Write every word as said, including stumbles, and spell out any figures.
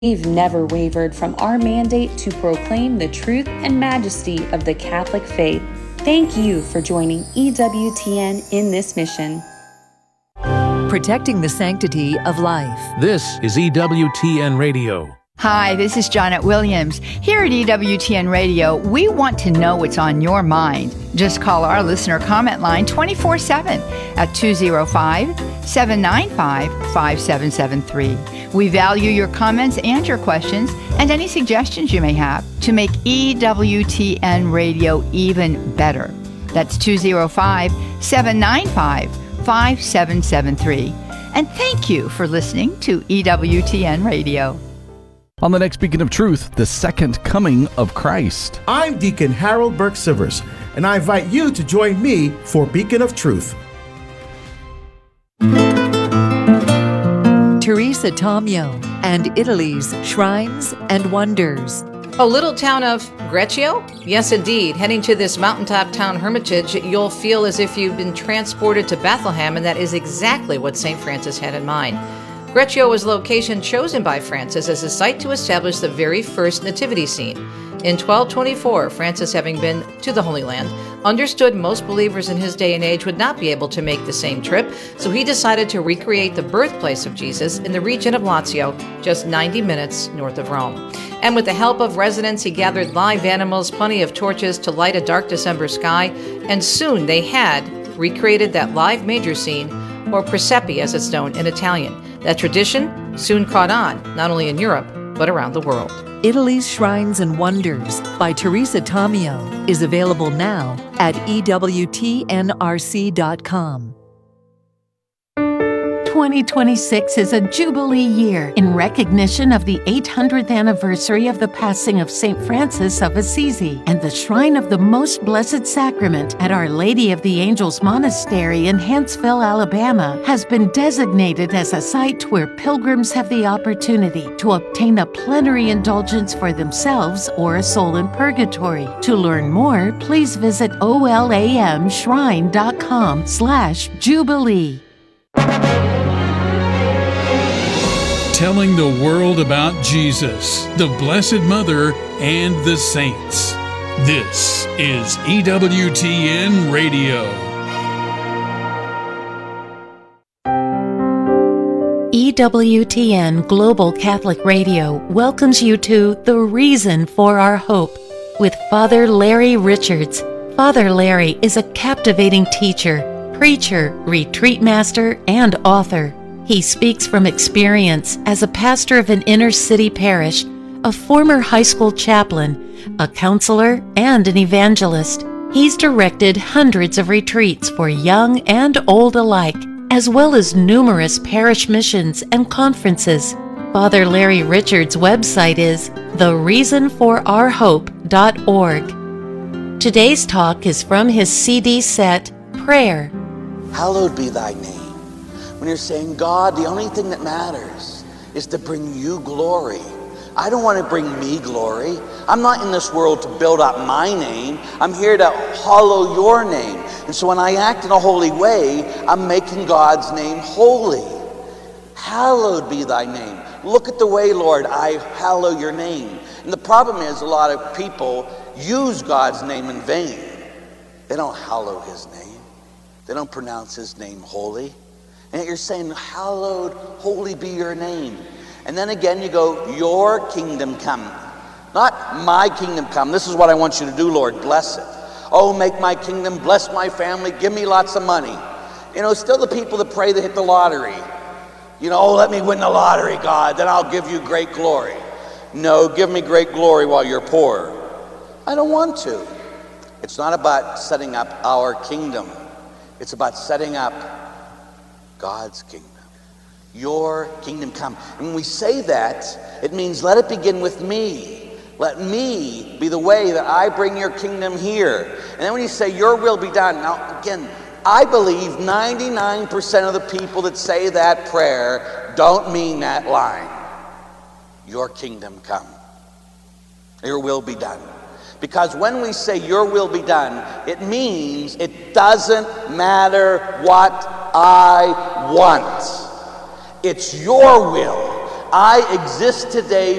We've never wavered from our mandate to proclaim the truth and majesty of the Catholic faith. Thank you for joining E W T N in this mission. Protecting the sanctity of life. This is E W T N Radio. Hi, this is Janet Williams. Here at E W T N Radio, we want to know what's on your mind. Just call our listener comment line twenty-four seven at two oh five, seven nine five, five seven seven three. We value your comments and your questions and any suggestions you may have to make E W T N Radio even better. That's two oh five, seven nine five, five seven seven three. And thank you for listening to E W T N Radio. On the next Beacon of Truth, the second coming of Christ. I'm Deacon Harold Burke-Sivers, and I invite you to join me for Beacon of Truth. Teresa Tomeo and Italy's Shrines and Wonders. A little town of Greccio? Yes, indeed. Heading to this mountaintop town hermitage, you'll feel as if you've been transported to Bethlehem, and that is exactly what Saint Francis had in mind. Greccio was the location chosen by Francis as a site to establish the very first nativity scene. In twelve twenty-four, Francis, having been to the Holy Land, understood most believers in his day and age would not be able to make the same trip, so he decided to recreate the birthplace of Jesus in the region of Lazio, just ninety minutes north of Rome. And with the help of residents, he gathered live animals, plenty of torches to light a dark December sky, and soon they had recreated that live major scene, or Presepe as it's known in Italian. That tradition soon caught on, not only in Europe, but around the world. Italy's Shrines and Wonders by Teresa Tomeo is available now at E W T N R C dot com. twenty twenty-six is a Jubilee year in recognition of the eight hundredth anniversary of the passing of Saint Francis of Assisi, and the Shrine of the Most Blessed Sacrament at Our Lady of the Angels Monastery in Huntsville, Alabama, has been designated as a site where pilgrims have the opportunity to obtain a plenary indulgence for themselves or a soul in purgatory. To learn more, please visit olamshrine.com slash Jubilee. Telling the world about Jesus, the Blessed Mother, and the saints. This is E W T N Radio. E W T N Global Catholic Radio welcomes you to The Reason for Our Hope with Father Larry Richards. Father Larry is a captivating teacher, preacher, retreat master, and author. He speaks from experience as a pastor of an inner-city parish, a former high school chaplain, a counselor, and an evangelist. He's directed hundreds of retreats for young and old alike, as well as numerous parish missions and conferences. Father Larry Richards' website is the reason for our hope dot org. Today's talk is from his C D set, Prayer. Hallowed be thy name. When you're saying, God, the only thing that matters is to bring you glory. I don't want to bring me glory. I'm not in this world to build up my name. I'm here to hallow your name. And so when I act in a holy way, I'm making God's name holy. Hallowed be thy name. Look at the way, Lord, I hallow your name. And the problem is a lot of people use God's name in vain. They don't hallow his name. They don't pronounce his name holy. And yet you're saying, hallowed, holy be your name. And then again you go, your kingdom come. Not my kingdom come. This is what I want you to do, Lord. Bless it. Oh, make my kingdom, bless my family, give me lots of money. You know, still the people that pray they hit the lottery. You know, oh, let me win the lottery, God, then I'll give you great glory. No, give me great glory while you're poor. I don't want to. It's not about setting up our kingdom. It's about setting up God's kingdom. Your kingdom come. And when we say that, it means let it begin with me. Let me be the way that I bring your kingdom here. And then when you say your will be done, now again, I believe ninety-nine percent of the people that say that prayer don't mean that line. Your kingdom come. Your will be done. Because when we say your will be done, it means it doesn't matter what I want. It's your will, I exist today